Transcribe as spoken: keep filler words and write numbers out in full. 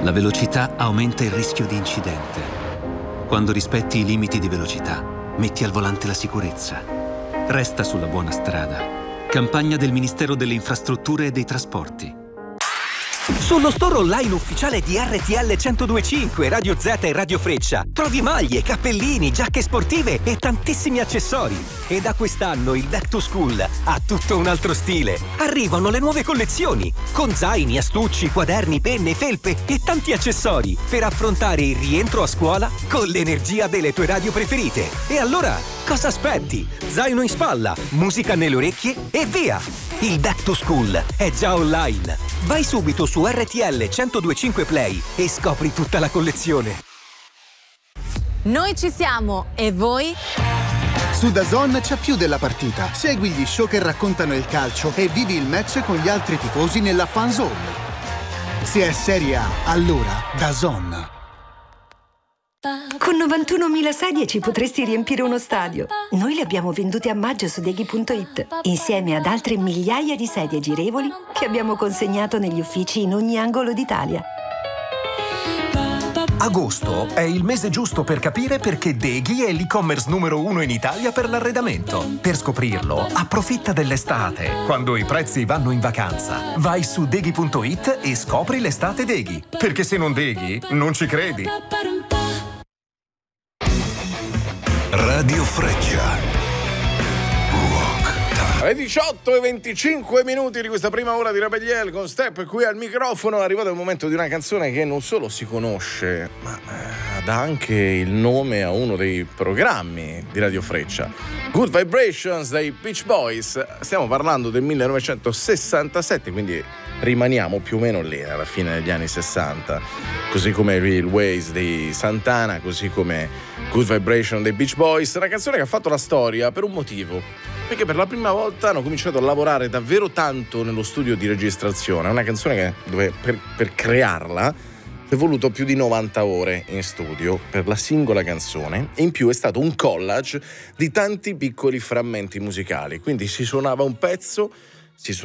La velocità aumenta il rischio di incidente. Quando rispetti i limiti di velocità, metti al volante la sicurezza. Resta sulla buona strada. Campagna del Ministero delle Infrastrutture e dei Trasporti. Sullo store online ufficiale di R T L centodue e cinque, Radio Z e Radio Freccia trovi maglie, cappellini, giacche sportive e tantissimi accessori. E da quest'anno il Back to School ha tutto un altro stile. Arrivano le nuove collezioni con zaini, astucci, quaderni, penne, felpe e tanti accessori per affrontare il rientro a scuola con l'energia delle tue radio preferite. E allora, cosa aspetti? Zaino in spalla, musica nelle orecchie e via! Il Back to School è già online. Vai subito su R T L centodue e cinque Play e scopri tutta la collezione. Noi ci siamo, e voi? Su DAZN c'è più della partita. Segui gli show che raccontano il calcio e vivi il match con gli altri tifosi nella fan zone. Se è Serie A, allora DAZN. Con novantunomila sedie ci potresti riempire uno stadio. Noi le abbiamo vendute a maggio su Deghi punto it, insieme ad altre migliaia di sedie girevoli che abbiamo consegnato negli uffici in ogni angolo d'Italia. Agosto è il mese giusto per capire perché Deghi è l'e-commerce numero uno in Italia per l'arredamento. Per scoprirlo, approfitta dell'estate, quando i prezzi vanno in vacanza. Vai su Deghi punto it e scopri l'estate Deghi. Perché se non Deghi, non ci credi. Radio Freccia. Alle diciotto e venticinque minuti di questa prima ora di Rebelliel con Step qui al microfono. È arrivato il momento di una canzone che non solo si conosce, ma eh, dà anche il nome a uno dei programmi di Radio Freccia. Good Vibrations dei Beach Boys. Stiamo parlando del millenovecentosessantasette, quindi rimaniamo più o meno lì alla fine degli anni sessanta, così come Real Ways di Santana, così come Good Vibration dei Beach Boys. Una canzone che ha fatto la storia per un motivo, perché per la prima volta hanno cominciato a lavorare davvero tanto nello studio di registrazione. È una canzone che, dove per, per crearla è voluto più di novanta ore in studio per la singola canzone, e in più è stato un collage di tanti piccoli frammenti musicali. Quindi si suonava un pezzo, si